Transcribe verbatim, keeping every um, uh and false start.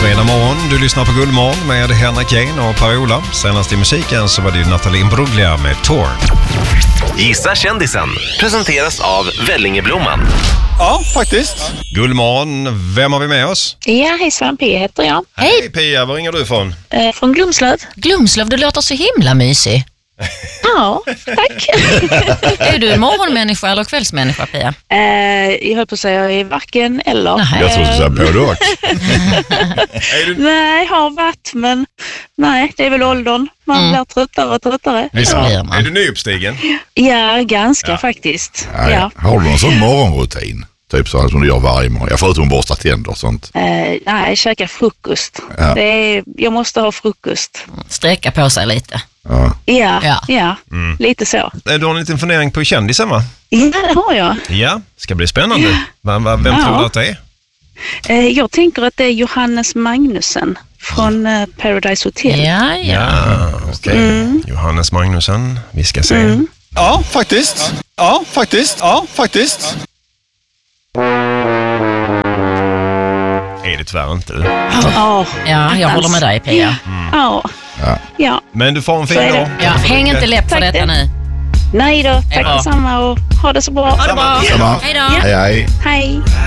fredag morgon. Du lyssnar på Guldmorgon med Henrik Jane och Per-Ola. Senast i musiken så var det ju Nathalie Imbruglia med Torn. Gissa kändisen presenteras av Vellingeblomman. Ja, faktiskt. Guldmorgon, vem har vi med oss? Ja, hejsan, Pia heter jag. Hej Pia, var ringer du ifrån? Eh, från Glumslöv. Glumslöv, du låter så himla mysig. Ja, tack. Är du morgonmänniska eller kvällsmänniska, Pia? Eh, jag höll på att säga jag är varken eller. Nej. Jag tror du säga både och. Är du... Nej, har varit, men nej, det är väl åldern. Man Mm. blir tröttare och tröttare. Visst Ja. blir man. Är du nyuppstigen? Ja, ganska Ja. faktiskt. Ja, Ja. har du någon sån morgonrutin? Typ så här som du gör varje morgon. Jag förutom borsta tänder och sånt. Eh, nej, jag käkar frukost. Ja. Det är, jag måste ha frukost. Sträcka på sig lite. Ja. Ja, ja, Ja. Mm. lite så. Du har en liten fundering på kändisen, va? Ja, det har jag. Ja, ska bli spännande. Va, va, vem Ja. tror du att det är? Eh, jag tänker att det är Johannes Magnussen från eh, Paradise Hotel. Ja, ja. Ja, okej. Mm. Johannes Magnussen, vi ska se. Mm. Ja, faktiskt. Ja, faktiskt. Ja, faktiskt. Är det tyvärr inte. Ja, Ja, jag håller med dig, Pia. ja, Ja. ja. Men du får en fin Så är det. dag. Ja, häng inte läpp för Tack detta det. nu. Nej då, tack bra. detsamma och ha det så bra. Ha det bra. Samma. Hej då. Hej, hej. Hej.